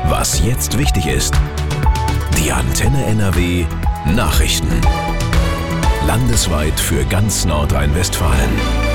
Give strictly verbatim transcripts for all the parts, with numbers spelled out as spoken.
Was jetzt wichtig ist. Die Antenne N R W Nachrichten. Landesweit für ganz Nordrhein-Westfalen.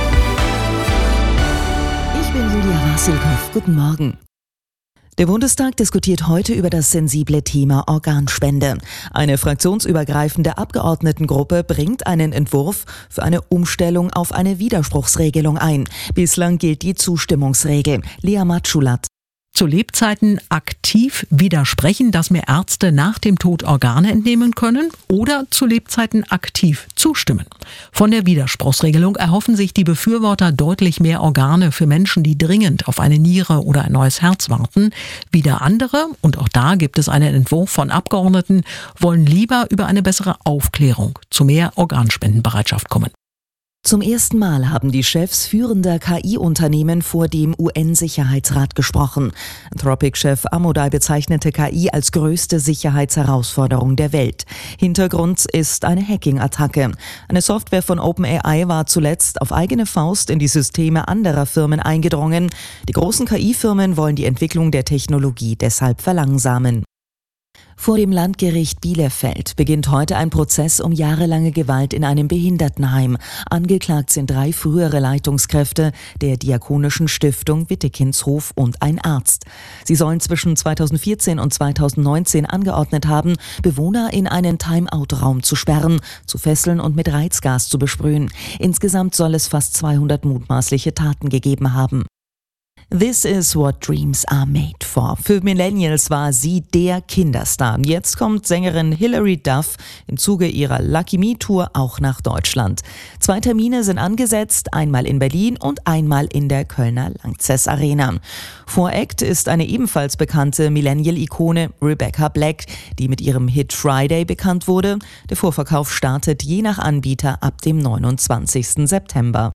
Ich bin Julia Wassilkow. Guten Morgen. Der Bundestag diskutiert heute über das sensible Thema Organspende. Eine fraktionsübergreifende Abgeordnetengruppe bringt einen Entwurf für eine Umstellung auf eine Widerspruchsregelung ein. Bislang gilt die Zustimmungsregel. Lea Matschulat. Zu Lebzeiten aktiv widersprechen, dass mir Ärzte nach dem Tod Organe entnehmen können, oder zu Lebzeiten aktiv zustimmen. Von der Widerspruchsregelung erhoffen sich die Befürworter deutlich mehr Organe für Menschen, die dringend auf eine Niere oder ein neues Herz warten. Wieder andere, und auch da gibt es einen Entwurf von Abgeordneten, wollen lieber über eine bessere Aufklärung zu mehr Organspendenbereitschaft kommen. Zum ersten Mal haben die Chefs führender K I-Unternehmen vor dem U N-Sicherheitsrat gesprochen. Anthropic-Chef Amodei bezeichnete K I als größte Sicherheitsherausforderung der Welt. Hintergrund ist eine Hacking-Attacke. Eine Software von OpenAI war zuletzt auf eigene Faust in die Systeme anderer Firmen eingedrungen. Die großen K I-Firmen wollen die Entwicklung der Technologie deshalb verlangsamen. Vor dem Landgericht Bielefeld beginnt heute ein Prozess um jahrelange Gewalt in einem Behindertenheim. Angeklagt sind drei frühere Leitungskräfte der Diakonischen Stiftung Wittekindshof und ein Arzt. Sie sollen zwischen zweitausendvierzehn und zweitausendneunzehn angeordnet haben, Bewohner in einen Timeout-Raum zu sperren, zu fesseln und mit Reizgas zu besprühen. Insgesamt soll es fast zweihundert mutmaßliche Taten gegeben haben. This is what dreams are made for. Für Millennials war sie der Kinderstar. Jetzt kommt Sängerin Hilary Duff im Zuge ihrer Lucky Me Tour auch nach Deutschland. Zwei Termine sind angesetzt, einmal in Berlin und einmal in der Kölner Lanxess Arena. Voract ist eine ebenfalls bekannte Millennial-Ikone, Rebecca Black, die mit ihrem Hit Friday bekannt wurde. Der Vorverkauf startet je nach Anbieter ab dem neunundzwanzigsten September.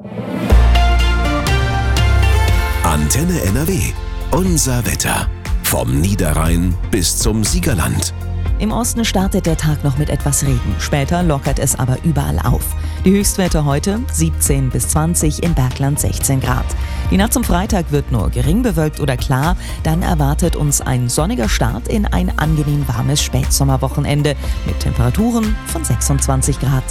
Antenne N R W. Unser Wetter. Vom Niederrhein bis zum Siegerland. Im Osten startet der Tag noch mit etwas Regen. Später lockert es aber überall auf. Die Höchstwerte heute siebzehn bis zwanzig, im Bergland sechzehn Grad. Die Nacht zum Freitag wird nur gering bewölkt oder klar. Dann erwartet uns ein sonniger Start in ein angenehm warmes Spätsommerwochenende mit Temperaturen von sechsundzwanzig Grad.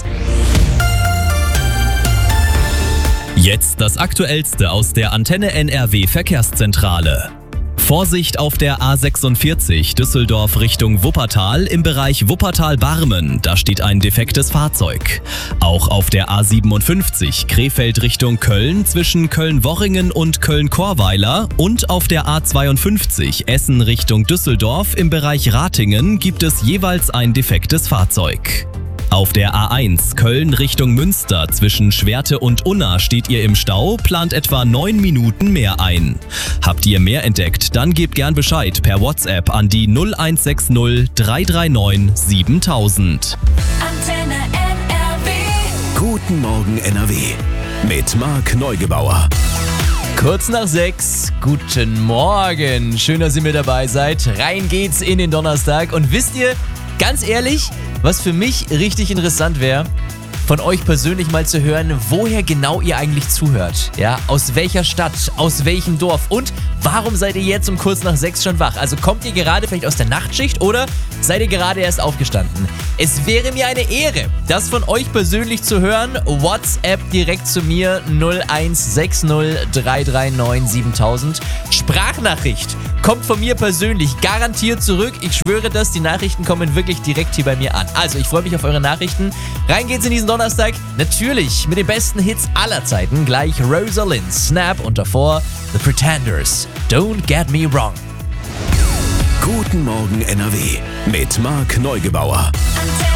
Jetzt das Aktuellste aus der Antenne N R W Verkehrszentrale. Vorsicht auf der A sechsundvierzig Düsseldorf Richtung Wuppertal im Bereich Wuppertal-Barmen, da steht ein defektes Fahrzeug. Auch auf der A siebenundfünfzig Krefeld Richtung Köln zwischen Köln-Worringen und Köln-Korweiler und auf der A zweiundfünfzig Essen Richtung Düsseldorf im Bereich Ratingen gibt es jeweils ein defektes Fahrzeug. Auf der A eins Köln Richtung Münster zwischen Schwerte und Unna steht ihr im Stau, plant etwa neun Minuten mehr ein. Habt ihr mehr entdeckt, dann gebt gern Bescheid per WhatsApp an die null eins sechs null drei drei neun siebentausend. Antenne N R W. Guten Morgen N R W. Mit Marc Neugebauer. Kurz nach sechs, guten Morgen. Schön, dass ihr mit dabei seid. Rein geht's in den Donnerstag. Und wisst ihr, ganz ehrlich, was für mich richtig interessant wäre, von euch persönlich mal zu hören, woher genau ihr eigentlich zuhört. Ja, aus welcher Stadt, aus welchem Dorf und warum seid ihr jetzt um kurz nach sechs schon wach? Also kommt ihr gerade vielleicht aus der Nachtschicht oder seid ihr gerade erst aufgestanden? Es wäre mir eine Ehre, das von euch persönlich zu hören. WhatsApp direkt zu mir null eins sechs null drei drei neun siebentausend. Sprachnachricht kommt von mir persönlich garantiert zurück. Ich schwöre das, die Nachrichten kommen wirklich direkt hier bei mir an. Also ich freue mich auf eure Nachrichten. Rein geht's in diesen Donnerstag. Natürlich mit den besten Hits aller Zeiten. Gleich Rosalind, Snap und davor The Pretenders. Don't get me wrong. Guten Morgen N R W mit Marc Neugebauer. Antenne